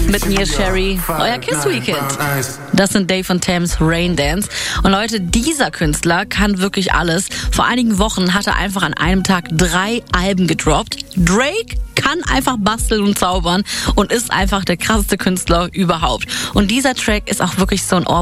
mit Neil Sherry, euer Kiss Weekend. Das sind Dave und Tams Rain Dance. Und Leute, dieser Künstler kann wirklich alles. Vor einigen Wochen hat er einfach an einem Tag 3 Alben gedroppt. Drake kann einfach basteln und zaubern und ist einfach der krasseste Künstler überhaupt. Und dieser Track ist auch wirklich so ein